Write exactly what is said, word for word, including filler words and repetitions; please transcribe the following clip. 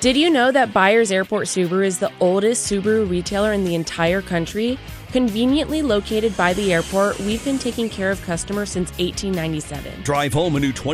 Did you know that Byers Airport Subaru is the oldest Subaru retailer in the entire country? Conveniently located by the airport, we've been taking care of customers since eighteen ninety-seven. Drive home a new